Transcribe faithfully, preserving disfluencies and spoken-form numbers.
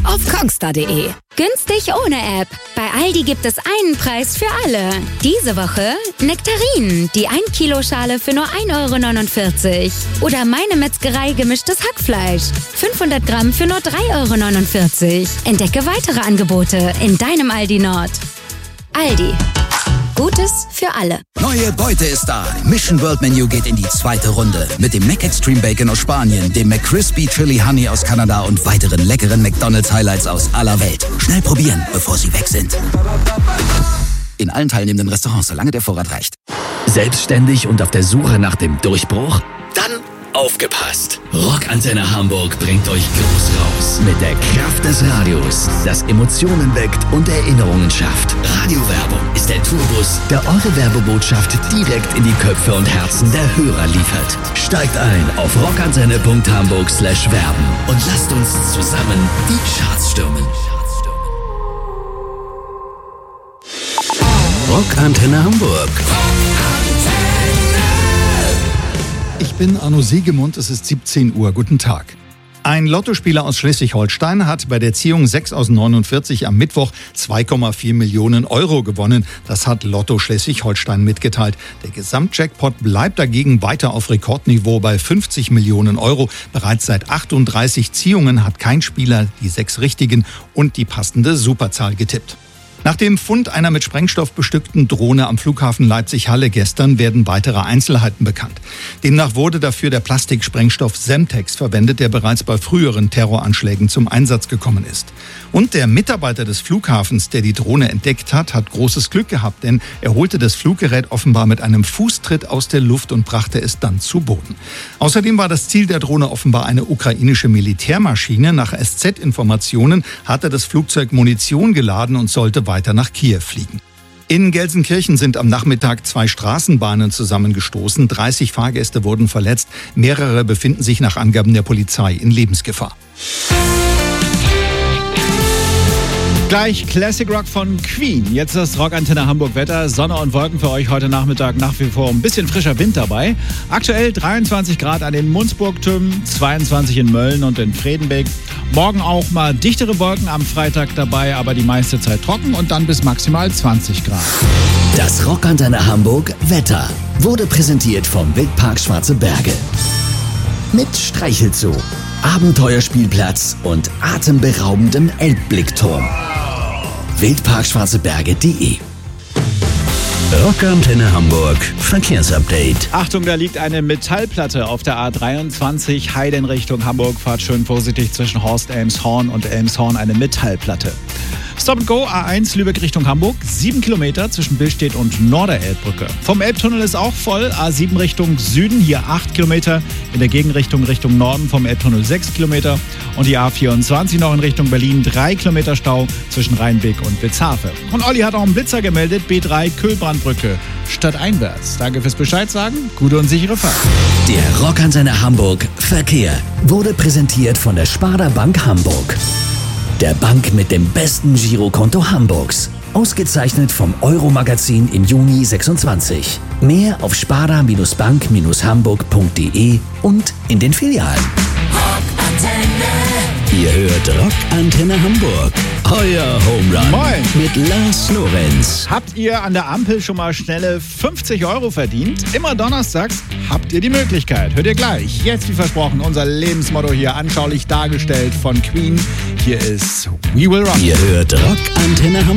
auf kongstar punkt de. Günstig ohne App. Bei Aldi gibt es einen Preis für alle. Diese Woche Nektarinen, die ein Kilo Schale für nur ein Euro neunundvierzig. Oder Meine Metzgerei gemischtes Hackfleisch. fünfhundert Gramm für nur drei Euro neunundvierzig. Entdecke weitere Angebote in deinem Aldi Nord. Aldi. Gutes für alle. Neue Beute ist da. Mission World Menu geht in die zweite Runde. Mit dem Mac Extreme Bacon aus Spanien, dem McCrispy Chili Honey aus Kanada und weiteren leckeren McDonald's Highlights aus aller Welt. Schnell probieren, bevor sie weg sind. In allen teilnehmenden Restaurants, solange der Vorrat reicht. Selbstständig und auf der Suche nach dem Durchbruch? Dann aufgepasst! Rockantenne Hamburg bringt euch groß raus. Mit der Kraft des Radios, das Emotionen weckt und Erinnerungen schafft. Radiowerbung ist der Tourbus, der eure Werbebotschaft direkt in die Köpfe und Herzen der Hörer liefert. Steigt ein auf rockantenne punkt hamburg slash werben und lasst uns zusammen die Charts stürmen. Rockantenne Hamburg. Ich bin Arno Siegemund, es ist siebzehn Uhr. Guten Tag. Ein Lottospieler aus Schleswig-Holstein hat bei der Ziehung sechs aus neunundvierzig am Mittwoch zwei Komma vier Millionen Euro gewonnen. Das hat Lotto Schleswig-Holstein mitgeteilt. Der Gesamtjackpot bleibt dagegen weiter auf Rekordniveau bei fünfzig Millionen Euro. Bereits seit achtunddreißig Ziehungen hat kein Spieler die sechs richtigen und die passende Superzahl getippt. Nach dem Fund einer mit Sprengstoff bestückten Drohne am Flughafen Leipzig-Halle gestern werden weitere Einzelheiten bekannt. Demnach wurde dafür der Plastiksprengstoff Semtex verwendet, der bereits bei früheren Terroranschlägen zum Einsatz gekommen ist. Und der Mitarbeiter des Flughafens, der die Drohne entdeckt hat, hat großes Glück gehabt, denn er holte das Fluggerät offenbar mit einem Fußtritt aus der Luft und brachte es dann zu Boden. Außerdem war das Ziel der Drohne offenbar eine ukrainische Militärmaschine. Nach S Z-Informationen hatte das Flugzeug Munition geladen und sollte weiter nach Kiew fliegen. In Gelsenkirchen sind am Nachmittag zwei Straßenbahnen zusammengestoßen. dreißig Fahrgäste wurden verletzt. Mehrere befinden sich nach Angaben der Polizei in Lebensgefahr. Gleich Classic Rock von Queen. Jetzt das Rockantenne Hamburg Wetter. Sonne und Wolken für euch heute Nachmittag, nach wie vor ein bisschen frischer Wind dabei. Aktuell dreiundzwanzig Grad an den Mundsburgtürmen, zweiundzwanzig in Mölln und in Fredenbeck. Morgen auch mal dichtere Wolken am Freitag dabei, aber die meiste Zeit trocken und dann bis maximal zwanzig Grad. Das Rockantenne Hamburg Wetter wurde präsentiert vom Wildpark Schwarze Berge. Mit Streichelzoo, Abenteuerspielplatz und atemberaubendem Elbblickturm. Wildpark Schwarze Berge punkt de. Rockantenne Hamburg Verkehrsupdate. Achtung, da liegt eine Metallplatte auf der A dreiundzwanzig Heide in Richtung Hamburg. Fahrt schön vorsichtig zwischen Horst-Elmshorn und Elmshorn, eine Metallplatte. Stop and Go, A eins Lübeck Richtung Hamburg, sieben Kilometer zwischen Billstedt und Norderelbbrücke. Vom Elbtunnel ist auch voll, A sieben Richtung Süden, hier acht Kilometer. In der Gegenrichtung Richtung Norden vom Elbtunnel sechs Kilometer. Und die A vierundzwanzig noch in Richtung Berlin, drei Kilometer Stau zwischen Rheinbeck und Witzhafe. Und Olli hat auch einen Blitzer gemeldet, B drei Kühlbrandbrücke, stadteinwärts. Danke fürs Bescheid sagen, gute und sichere Fahrt. Der Rockantenne Hamburg Verkehr wurde präsentiert von der Sparda Bank Hamburg. Der Bank mit dem besten Girokonto Hamburgs. Ausgezeichnet vom Euro-Magazin im Juni sechsundzwanzig. Mehr auf sparda bank hamburg punkt de und in den Filialen. Rockantenne. Ihr hört Rockantenne Hamburg. Euer Home Run. Moin. Mit Lars Lorenz. Habt ihr an der Ampel schon mal schnelle fünfzig Euro verdient? Immer donnerstags habt ihr die Möglichkeit. Hört ihr gleich. Jetzt, wie versprochen, unser Lebensmotto hier anschaulich dargestellt von Queen. Hier ist We Will Rock. Ihr hört Rockantenne Hamburg.